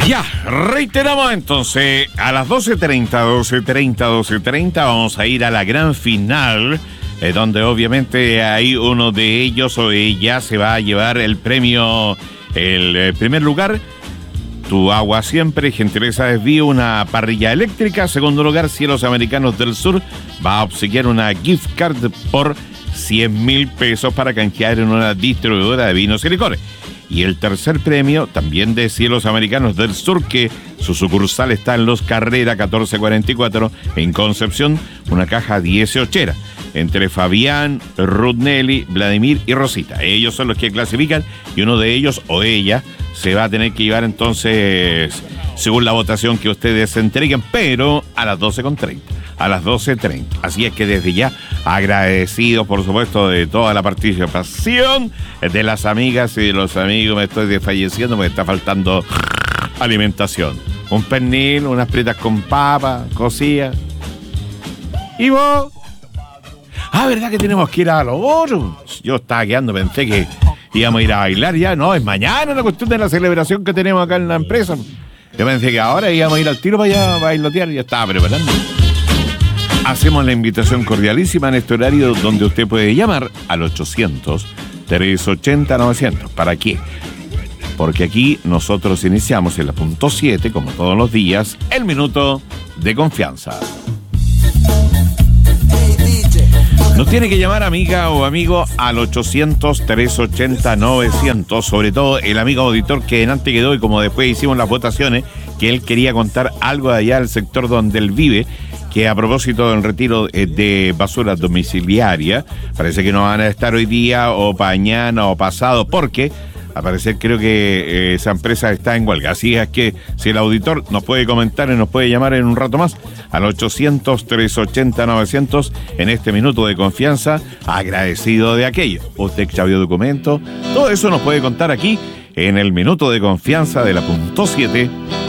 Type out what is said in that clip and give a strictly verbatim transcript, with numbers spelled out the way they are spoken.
Ya, reiteramos entonces, a las doce treinta, doce treinta, doce treinta vamos a ir a la gran final, eh, donde obviamente hay uno de ellos o ella se va a llevar el premio, el eh, primer lugar, Tu Agua Siempre, gentileza Desvío, una parrilla eléctrica. Segundo lugar, Cielos Americanos del Sur va a obsequiar una gift card por cien mil pesos para canjear en una distribuidora de vinos y licores. Y el tercer premio, también de Cielos Americanos del Sur, que su sucursal está en Los Carrera catorce cuarenta y cuatro, en Concepción, una caja dieciochera, entre Fabián, Ruth Nelly, Vladimir y Rosita. Ellos son los que clasifican y uno de ellos o ella se va a tener que llevar entonces, según la votación que ustedes entreguen, pero a las doce treinta. A las doce treinta. Así es que desde ya, agradecido por supuesto de toda la participación de las amigas y de los amigos. Me estoy desfalleciendo, me está faltando alimentación. Un pernil, unas fritas con papa, cocidas. ¿Y vos? Ah, ¿verdad que tenemos que ir a los otros? Yo estaba quedando, pensé que íbamos a ir a bailar ya. No, es mañana la cuestión de la celebración que tenemos acá en la empresa. Yo pensé que ahora íbamos a ir al tiro para allá a bailotear y ya estaba preparando. Hacemos la invitación cordialísima en este horario donde usted puede llamar al ochocientos, trescientos ochenta, novecientos. ¿Para qué? Porque aquí nosotros iniciamos en la punto siete, como todos los días, el minuto de confianza. Nos tiene que llamar, amiga o amigo, al ochocientos, trescientos ochenta, novecientos. Sobre todo el amigo auditor que delante quedó y como después hicimos las votaciones, que él quería contar algo de allá del sector donde él vive, que a propósito del retiro de basura domiciliaria, parece que no van a estar hoy día o mañana o pasado, porque al parecer creo que eh, esa empresa está en huelga. Así es que si el auditor nos puede comentar y nos puede llamar en un rato más al ochocientos, trescientos ochenta, novecientos en este minuto de confianza, agradecido de aquello. Usted extravió documento, todo eso nos puede contar aquí en el minuto de confianza de la punto siete